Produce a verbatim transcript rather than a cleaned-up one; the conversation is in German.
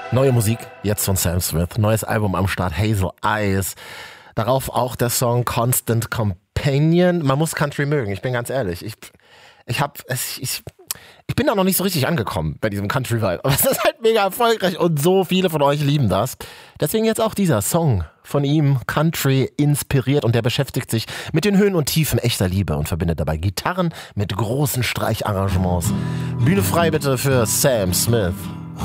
Neue Musik, jetzt von Sam Smith. Neues Album am Start, Hazel Eyes. Darauf auch der Song Constant Companion. Man muss Country mögen, ich bin ganz ehrlich. Ich, ich, hab, ich, ich, ich bin da noch nicht so richtig angekommen bei diesem Country-Vibe. Aber es ist halt mega erfolgreich und so viele von euch lieben das. Deswegen jetzt auch dieser Song von ihm, Country inspiriert. Und der beschäftigt sich mit den Höhen und Tiefen echter Liebe und verbindet dabei Gitarren mit großen Streicharrangements. Bühne frei bitte für Sam Smith.